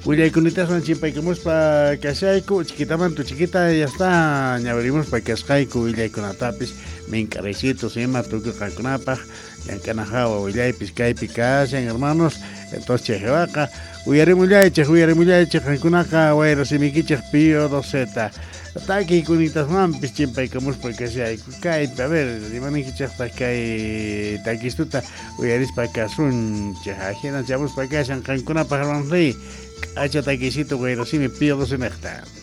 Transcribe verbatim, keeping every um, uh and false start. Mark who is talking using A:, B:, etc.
A: Willaykunitaqa chimpaykamuspa kashayku chiquitaman tu chiquita ya está ñawirimospa kashqayku willaykunatapis mink'araycitos ima tukuy qankunapaq llank'ana hawa willaypis kaypi kashan hermanos entonces chayqa uyarimullaychik uyarimullaychik qankunaqa wayra simikichik Pío doceta takiykunitasmanpis chimpaykamuspa kashayku kaypi a ver imaninkichikta kay takistuta uyarispa kasunchik ajina chamuspa kashan qankunapaq hermanos ley Acha taquisito, güey, recibe Pío dos en esta.